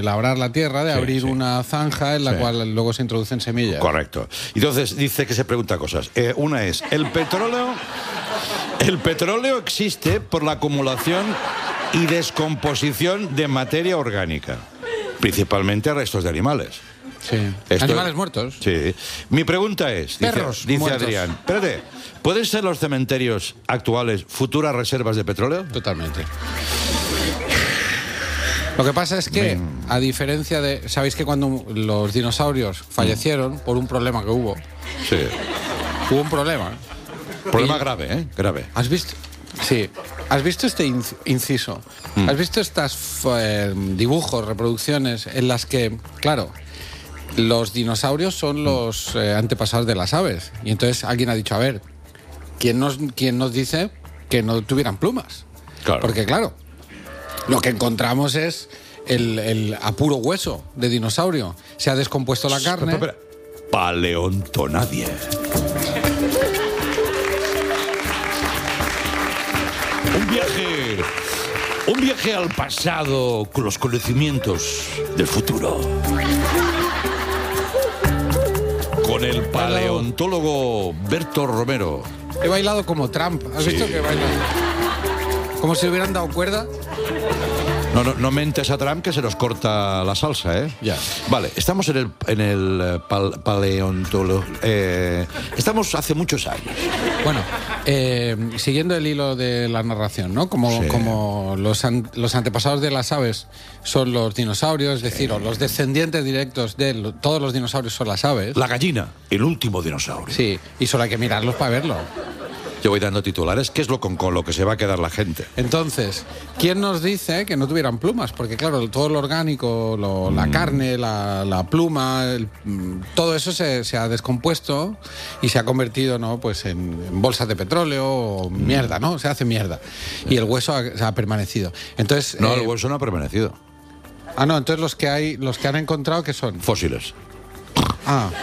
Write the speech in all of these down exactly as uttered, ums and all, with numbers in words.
labrar la tierra, de Sí, abrir sí. una zanja en la Sí. cual luego se introducen semillas. Correcto. Entonces dice que se pregunta cosas. Eh, una es, el petróleo, el petróleo existe por la acumulación y descomposición de materia orgánica, principalmente restos de animales. Sí. Esto- Animales muertos. Sí. Mi pregunta es, dice, Perros dice muertos. Adrián, espérate, ¿pueden ser los cementerios actuales futuras reservas de petróleo? Totalmente. Lo que pasa es que, a diferencia de... ¿Sabéis que cuando los dinosaurios fallecieron por un problema que hubo? Sí. Hubo un problema. Problema Y- grave, ¿eh? Grave. ¿Has visto? Sí. ¿Has visto este inc- inciso? ¿Has visto estas eh, dibujos, reproducciones en las que, claro, los dinosaurios son los eh, antepasados de las aves? Y entonces alguien ha dicho, a ver, ¿quién nos, quién nos dice que no tuvieran plumas? Claro. Porque, claro, lo que encontramos es el, el a puro hueso de dinosaurio. Se ha descompuesto la carne. Espera, espera. Paleontonadia. Un viaje. Un viaje al pasado con los conocimientos del futuro. Con el paleontólogo Berto Romero. He bailado como Trump. ¿Has Sí. visto que baila? Como si hubieran dado cuerda. No, no, no mentes a Trump que se nos corta la salsa, ¿eh? Ya. Vale, estamos en el, en el eh, pal- paleontólogo. Eh, estamos hace muchos años. Bueno, eh, siguiendo el hilo de la narración, ¿no? Como, Sí. como los, an- los antepasados de las aves son los dinosaurios, es decir, o los descendientes directos de lo- todos los dinosaurios son las aves. La gallina, el último dinosaurio. Sí, y solo hay que mirarlos para verlo. Yo voy dando titulares, ¿qué es lo con, con lo que se va a quedar la gente? Entonces, ¿quién nos dice que no tuvieran plumas? Porque claro, todo lo orgánico, lo- la carne, la, la pluma, el- mm, todo eso se, se ha descompuesto y se ha convertido, ¿no? Pues en, en bolsas de petróleo o mierda, ¿no? Se hace mierda. Y el hueso ha, se ha permanecido. Entonces, No, eh, el hueso no ha permanecido. ah, no, entonces los que hay, los que han encontrado, ¿qué son? Fósiles. Ah.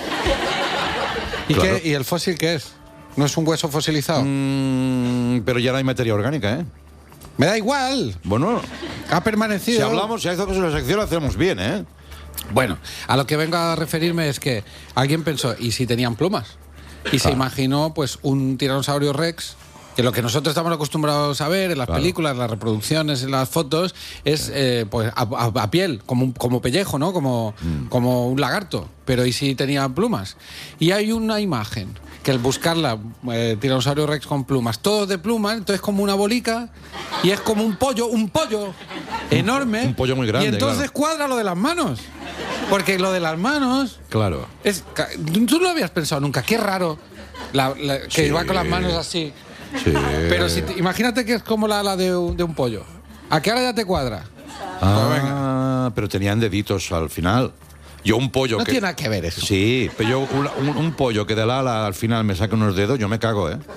¿Y, Claro. qué, ¿Y el fósil qué es? ¿No es un hueso fosilizado? Mm, pero ya no hay materia orgánica, ¿eh? Me da igual. Bueno, Ha permanecido. si hablamos, si hay cosas en la sección, lo hacemos bien, ¿eh? Bueno, a lo que vengo a referirme es que alguien pensó, ¿y si tenían plumas? Y se Claro. imaginó pues un tiranosaurio rex, que lo que nosotros estamos acostumbrados a ver en las Claro. películas, las reproducciones, en las fotos, es eh, pues a, a- a piel, como, un- como pellejo, ¿no? Como, Mm. como un lagarto. Pero ¿y si tenía plumas? Y hay una imagen que al buscarla, eh, tiranosaurio rex con plumas, todo de plumas, entonces como una bolica, y es como un pollo, un pollo enorme. un pollo muy grande, Y entonces claro. cuadra lo de las manos. Porque lo de las manos Claro. es... ca- Tú no lo habías pensado nunca, qué raro. la- la- que Sí. va con las manos así. Sí. Pero si te- imagínate que es como la ala de un, de un pollo. ¿A qué hora ya te cuadra? Ah, pero tenían deditos al final. Yo un pollo No que... tiene nada que ver eso. Sí, pero yo un, un- un pollo que del ala al final me saca unos dedos, yo me cago, ¿eh?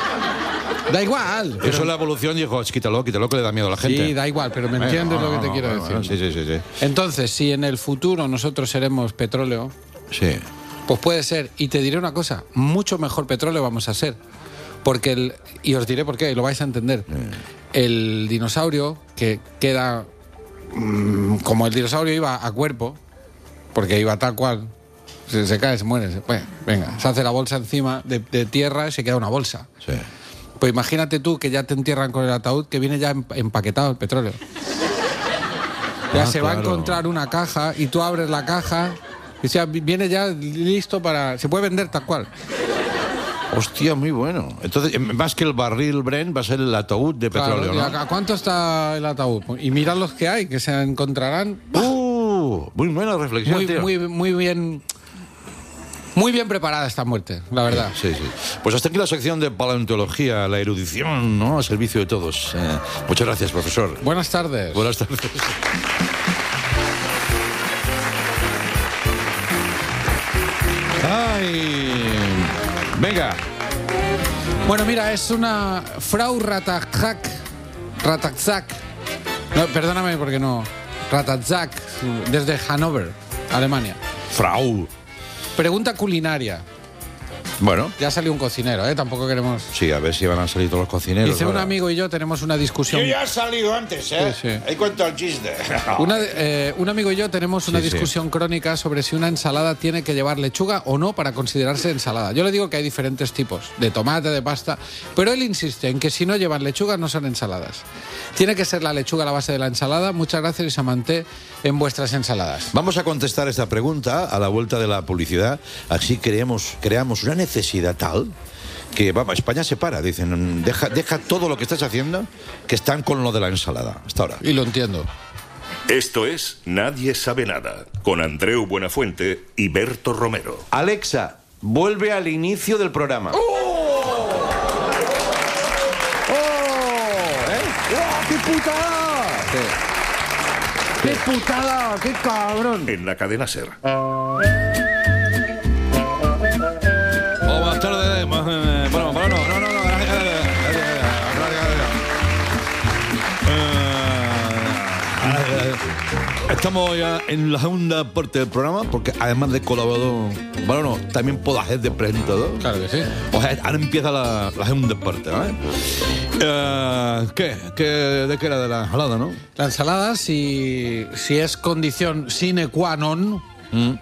Da igual. pero- Eso la evolución dijo, "Ch, quítalo, quítalo, que le da miedo a la gente. Sí, da igual, pero me Bueno, entiendes no, lo que no, te no, quiero bueno, decir. bueno, sí, sí, sí, sí. Entonces, si en el futuro nosotros seremos petróleo, Sí. pues puede ser, y te diré una cosa, mucho mejor petróleo vamos a ser. Porque el, y os diré por qué, y lo vais a entender. El dinosaurio que queda, mm, como el dinosaurio iba a cuerpo, porque iba tal cual, se, se cae, se muere, se, bueno, venga, se hace la bolsa encima de, de tierra y se queda una bolsa. Sí. Pues imagínate tú que ya te entierran con el ataúd, que viene ya em- empaquetado el petróleo. Ya Ah, se va a claro. encontrar una caja y tú abres la caja y ya viene ya listo para... Se puede vender tal cual. Hostia, muy bueno. Entonces, em, más que el barril Brent, va a ser el ataúd de petróleo, Claro, ¿y ¿no? a- a cuánto está el ataúd? Y mirad los que hay, que se encontrarán Uh, muy buena reflexión, muy, tío. muy, muy bien... Muy bien preparada esta muerte, la verdad. Sí, sí. Pues hasta aquí la sección de paleontología, la erudición, ¿no? A servicio de todos. Eh, muchas gracias, profesor. Buenas tardes. Buenas tardes. Ay. Venga. Bueno, mira, es una Frau Ratajak, Ratajczak. No, perdóname porque no. Ratajczak, desde Hannover, Alemania. Frau. Pregunta culinaria. Bueno. Ya salió un cocinero, ¿eh? Tampoco queremos... Sí, a ver si van a salir todos los cocineros. Dice, un ahora. amigo y yo tenemos una discusión... Yo ya he salido antes, ¿eh? Sí, sí. Ahí cuento el chiste. Una, eh, un amigo y yo tenemos una Sí, sí. discusión crónica sobre si una ensalada tiene que llevar lechuga o no para considerarse ensalada. Yo le digo que hay diferentes tipos, de tomate, de pasta, pero él insiste en que si no llevan lechuga no son ensaladas. Tiene que ser la lechuga la base de la ensalada. Muchas gracias y se manté en vuestras ensaladas. Vamos a contestar esta pregunta a la vuelta de la publicidad. Así creamos, creamos una necesidad tal que vamos, España se para. Dicen, deja, deja todo lo que estás haciendo, que están con lo de la ensalada. Hasta ahora. Y lo entiendo. Esto es Nadie sabe nada, con Andreu Buenafuente y Berto Romero. Alexa, vuelve al inicio del programa. ¡Qué putada! ¿Qué? ¡Qué putada! ¡Qué cabrón! En la cadena SER. Oh, buenas tardes. Bueno, bueno, no, no, no, no. Estamos ya en la segunda parte del programa, porque además de colaborador, bueno, no, también puedo hacer de presentador. Claro que sí. O sea, ahora empieza la, la segunda parte, ¿vale? Eh, ¿Qué? ¿Qué? ¿De qué era? De la ensalada, ¿no? La ensalada, si, si es condición sine qua non... Mm.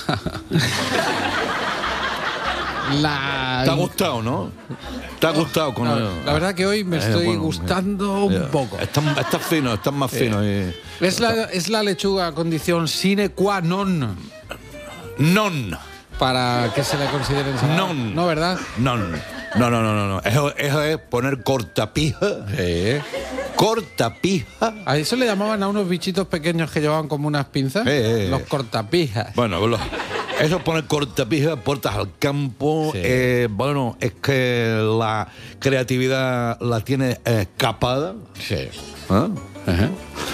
la... ¿Te ha gustado, no? ¿Te ha gustado? Con La, el- la verdad que hoy me Eh, estoy bueno, gustando ya. un poco. Estás está fino, estás más fino. Y... Es la, es la lechuga condición sine qua non Non. para que se le considere ensalada. Non. No, ¿verdad? Non. No, no, no, no, no. Eso, eso es poner cortapija. Sí. Cortapija. A eso le llamaban a unos bichitos pequeños que llevaban como unas pinzas. Eh, eh, Los eh. cortapijas. Bueno, lo- eso es poner cortapija, puertas al campo. Sí. Eh, bueno, es que la creatividad la tiene escapada. Sí. ¿Ah? Ajá.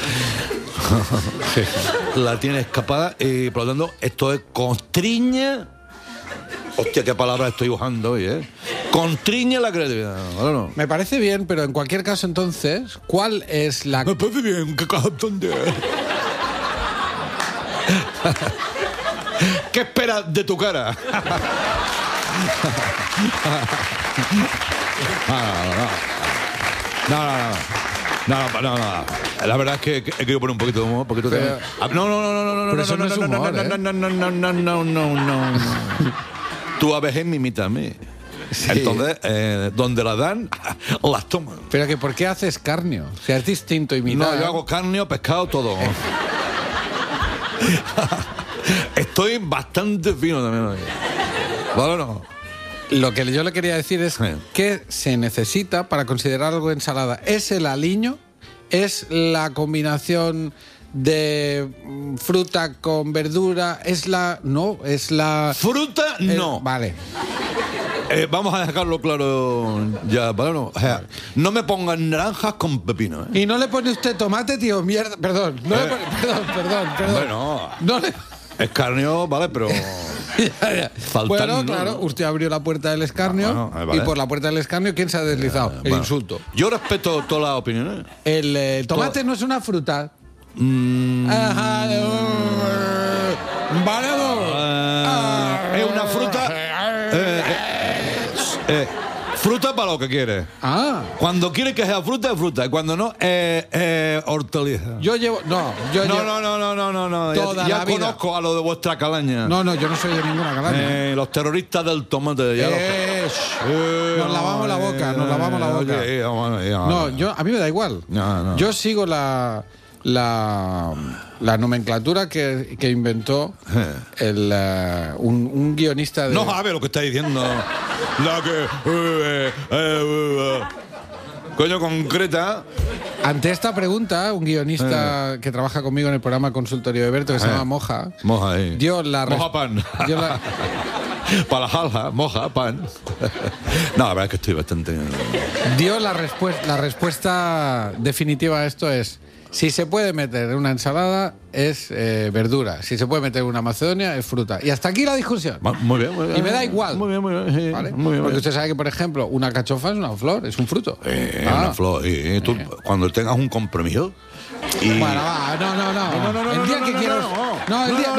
La tiene escapada y por lo tanto esto es constriña. Hostia, qué palabra estoy usando hoy, ¿eh? Constriña la creatividad. Bueno, Me parece bien, pero en cualquier caso entonces, ¿cuál es la... me parece bien, qué cajón de... ¿Qué esperas de tu cara? No, no, no. No, no, no, no. La verdad es que he querido poner un poquito de humor porque tú Pero- te... Ah, No, no, no, no, no, no, Pero no, eso no, no es no, no, humor, no, ¿eh? no, no, no, no, no, no, no, no, no. Tu abejé me imita a mí. Sí. Entonces, eh, donde la dan, las toman. Pero que ¿por qué haces escarnio? O sea, es distinto imitar. No, yo hago carne, pescado, todo. Estoy bastante fino también hoy. Bueno, Lo que yo le quería decir es Sí. que se necesita para considerar algo ensalada. ¿Es el aliño? ¿Es la combinación de mm, fruta con verdura? ¿Es la...? No, es la... fruta, eh, no. Vale. Eh, vamos a dejarlo claro ya. Bueno, o sea, no me pongan naranjas con pepino. ¿eh? ¿Y no le pone usted tomate, tío? Mierda, perdón. No le pone- perdón, perdón, perdón. Bueno, No le... escarnio, vale, pero... Ya, ya. Faltan, bueno, ¿no? claro, usted abrió la puerta del escarnio Ah, bueno, vale. y por la puerta del escarnio, ¿quién se ha deslizado? el Bueno, insulto. Yo respeto todas las opiniones. El, eh, tomate no es una fruta. Mm, Ajá. eh, Vale, dos. eh, es una fruta... eh, eh, eh, fruta para lo que quieres. Ah, Cuando quiere que sea fruta, es fruta. Y cuando no, es eh, hortaliza. yo llevo... No, yo No, llevo... no, no, no, no, no, no. Toda Ya, ya la vida. conozco a lo de vuestra calaña. No, no, yo no soy de ninguna calaña. Eh, los terroristas del tomate. Ya los- Eh, shh. Eh, Nos lavamos la boca, nos lavamos la boca. oye, eh, vamos, eh, No, vamos. yo, a mí me da igual. No, no. Yo sigo la, la, la nomenclatura que, que inventó el, eh, un, un guionista de... No sabe lo que está diciendo. La que... eh, eh, eh, eh, coño, concreta. Ante esta pregunta, un guionista que trabaja conmigo en el programa Consultorio de Berto, que se Eh. llama Moja, Moja ahí. dio la... res- Moja pan. dio la- Para la jalja, moja, pan. No, la verdad es que estoy bastante... dio la, respuesta la respuesta definitiva a esto es: si se puede meter en una ensalada es eh, verdura, si se puede meter en una macedonia es fruta. Y hasta aquí la discusión. Ma- Muy bien, muy bien. Y me da igual. Muy bien, muy bien. sí, ¿Vale? Muy bien, muy Porque bien. usted sabe que, por ejemplo, una cachofa es una flor, es un fruto. Eh, Ah. una flor. Y tú, cuando tengas un compromiso... Y... Bueno, va, no, no, no. No, no, no, el no, día no, que no, quiero. no, no. No, el No, día. no, No, no, no, no,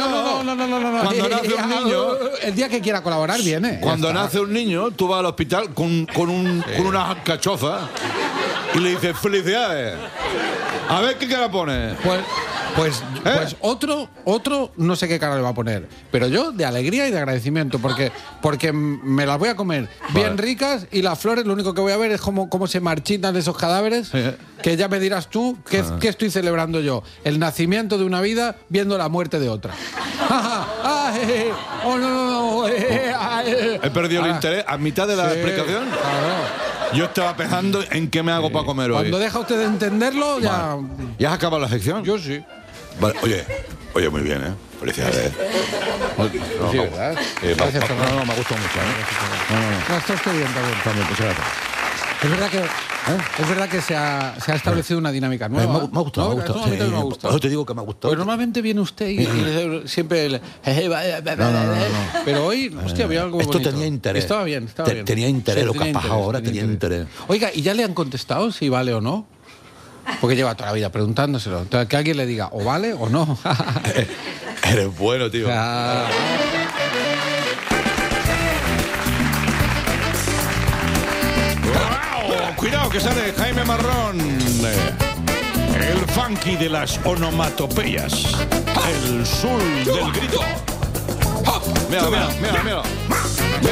no, no, no, no. Cuando nace un niño... El día que quiera colaborar viene. Cuando nace un niño, tú vas al hospital con, con, un, sí. con una cachofa y le dices, felicidades. A ver qué cara pone. Pues... Pues, ¿Eh? pues otro, otro, no sé qué cara le va a poner. Pero yo de alegría y de agradecimiento, porque, porque me las voy a comer bien vale. ricas y las flores lo único que voy a ver es cómo, cómo se marchitan esos cadáveres, ¿Eh? que ya me dirás tú qué, ah. qué estoy celebrando yo. El nacimiento de una vida viendo la muerte de otra. Oh, no, no, no. He perdido el interés a mitad de la sí, explicación. Claro. Yo estaba pensando en qué me hago sí. para comer hoy. Cuando deja usted de entenderlo, ya... Vale. ¿Ya has acabado la sección? Yo sí. Vale, oye, oye, muy bien, ¿eh? Felicidades. No, no, sí, no, ¿verdad? Eh, Gracias, Fernando. No, no, me ha gustado mucho, ¿eh? No, no, no. No, está usted bien también. También, pues gracias. Es verdad que, ¿eh? es verdad que se, ha, se ha establecido una dinámica nueva. Me ha, me ha gustado, ¿no? me ha gustado. Sí, Sí, me ha gustado. Eso te digo que me ha gustado. Pues normalmente viene usted y, y siempre... El, no, no, no, no. Pero hoy, hostia, había algo Esto bonito. tenía interés. Estaba bien, estaba Te, bien. Tenía interés, sí, lo que ha pasado ahora tenía interés. interés. Oiga, ¿y ya le han contestado si vale o no? Porque lleva toda la vida preguntándoselo. Entonces, que alguien le diga, o vale o no. Eres bueno, tío. Ah. Wow, cuidado que sale Jaime Marrón. El funky de las onomatopeyas. El sul del grito. Mira, mira, mira, mira.